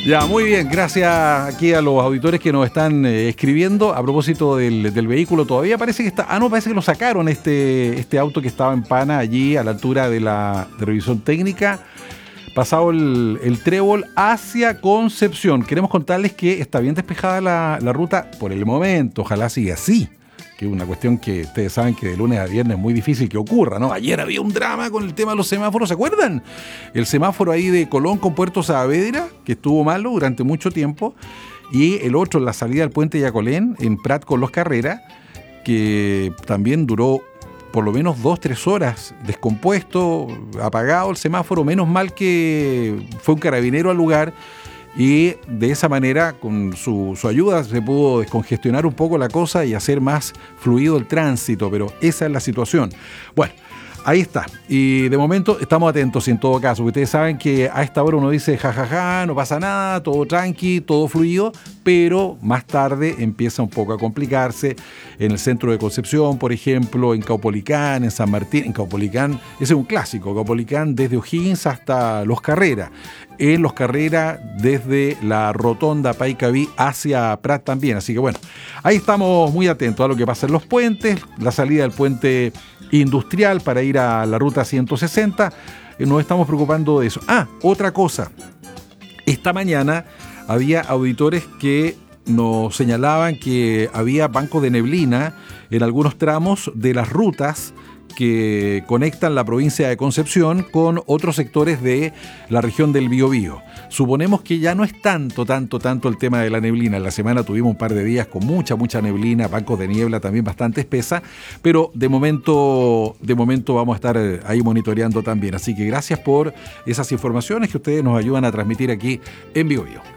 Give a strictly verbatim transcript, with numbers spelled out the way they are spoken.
Ya, muy bien, gracias aquí a los auditores que nos están eh, escribiendo a propósito del, del vehículo. Todavía parece que está, ah no, parece que lo sacaron este, este auto que estaba en Pana allí a la altura de la de revisión técnica, pasado el, el Trébol hacia Concepción. Queremos contarles que está bien despejada la, la ruta por el momento, ojalá siga así, que es una cuestión que ustedes saben que de lunes a viernes es muy difícil que ocurra, ¿no? Ayer había un drama con el tema de los semáforos, ¿se acuerdan? El semáforo ahí de Colón con Puerto Saavedra, que estuvo malo durante mucho tiempo, y el otro, la salida al puente Yacolén, en Prat con Los Carreras, que también duró por lo menos dos, tres horas descompuesto, apagado el semáforo, menos mal que fue un carabinero al lugar, y de esa manera, con su, su ayuda, se pudo descongestionar un poco la cosa y hacer más fluido el tránsito, pero esa es la situación. Bueno, ahí está. Y de momento estamos atentos en todo caso, porque ustedes saben que a esta hora uno dice jajaja, ja, ja, no pasa nada, todo tranqui, todo fluido, pero más tarde empieza un poco a complicarse en el centro de Concepción, por ejemplo, en Caupolicán, en San Martín, en Caupolicán, ese es un clásico, Caupolicán desde O'Higgins hasta Los Carreras, en Los Carreras desde la rotonda Paicaví hacia Prat también, así que bueno, ahí estamos muy atentos a lo que pasa en los puentes, la salida del puente industrial para ir a la ruta ciento sesenta, nos estamos preocupando de eso. Ah, otra cosa, esta mañana había auditores que nos señalaban que había bancos de neblina en algunos tramos de las rutas que conectan la provincia de Concepción con otros sectores de la región del Biobío. Suponemos que ya no es tanto, tanto, tanto el tema de la neblina. En la semana tuvimos un par de días con mucha, mucha neblina, bancos de niebla también bastante espesa, pero de momento, de momento vamos a estar ahí monitoreando también. Así que gracias por esas informaciones que ustedes nos ayudan a transmitir aquí en Biobío.